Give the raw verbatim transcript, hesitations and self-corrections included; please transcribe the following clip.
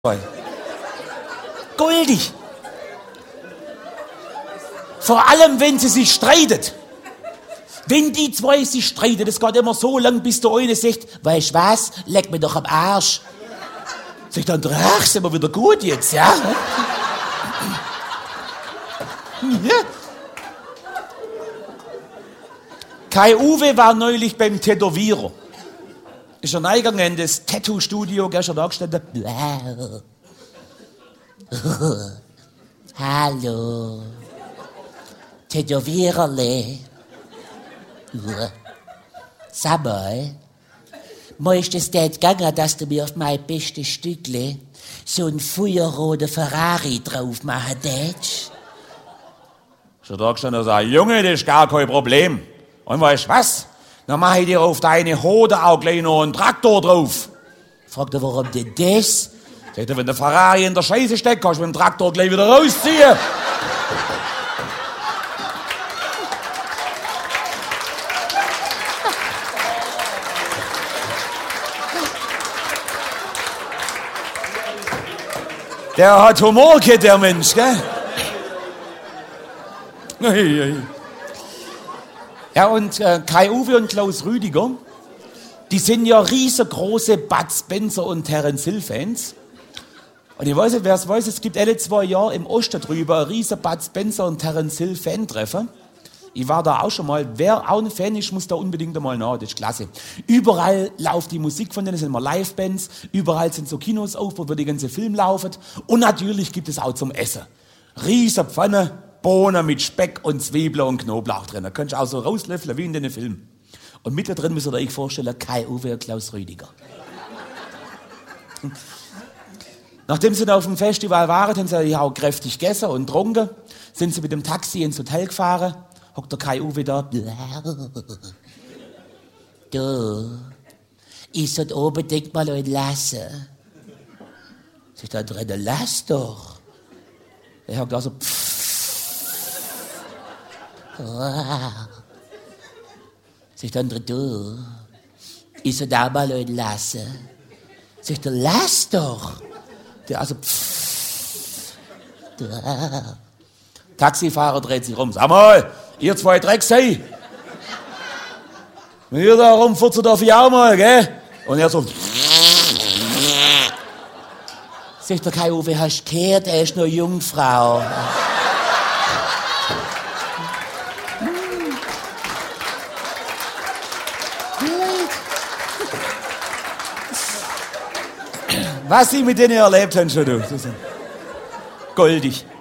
Goldig. Vor allem, wenn sie sich streitet. Wenn die zwei sich streiten, das geht immer so lang, bis der eine sagt, weißt du was, leck mir doch am Arsch. Sag ich dann, ach, sind wir wieder gut jetzt, ja? Ja. Kai Uwe war neulich beim Tätowierer. Ist er reingegangen in das Tattoo-Studio, gestern da gestanden. Hallo. Tätowiererle. Sag mal, möchtest es dir gegangen, dass du mir auf mein bestes Stückle so einen feuerroten Ferrari drauf machen würdest? Ist er da gestanden und sagt, Junge, das ist gar kein Problem. Und weißt du was? Dann mach ich dir auf deine Hoden auch gleich noch einen Traktor drauf. Fragt er, warum denn das? Sagt er, wenn der Ferrari in der Scheiße steckt, kannst du mit dem Traktor gleich wieder rausziehen. Der hat Humor, der Mensch, gell? Ja, und äh, Kai Uwe und Klaus Rüdiger, die sind ja riesengroße Bud Spencer und Terence Hill Fans. Und ich weiß nicht, wer es weiß, es gibt alle zwei Jahre im Osten drüber ein riesen Bud Spencer und Terence Hill Fan-Treffen. Ich war da auch schon mal. Wer auch ein Fan ist, muss da unbedingt einmal nach. Das ist klasse. Überall läuft die Musik von denen, es sind immer Live-Bands. Überall sind so Kinos auf, wo die ganze Film laufen. Und natürlich gibt es auch zum Essen. Riesen Pfanne, Bohnen mit Speck und Zwiebeln und Knoblauch drin. Da kannst du auch so rauslöffeln wie in den Filmen. Und mittendrin müsst ihr euch vorstellen, Kai Uwe und Klaus Rüdiger. Nachdem sie da auf dem Festival waren, haben sie auch kräftig gegessen und getrunken. Sind sie mit dem Taxi ins Hotel gefahren. Hockt der Kai Uwe da. Du, ich soll oben denk mal entlassen. Sich da drinnen, lass doch. Er hockt da so. Sich dann drin, du, ich soll da mal entlassen. Sich da, lass doch. Der also. Taxifahrer dreht sich rum. Sag mal, ihr zwei Drecksei. Wenn ihr da rumfurzt, darf ich auch mal, gell? Und er so. Sagt der Kai Uwe, hast du gehört, er ist nur Jungfrau. Was sie mit denen erlebt haben, schon du. Goldig.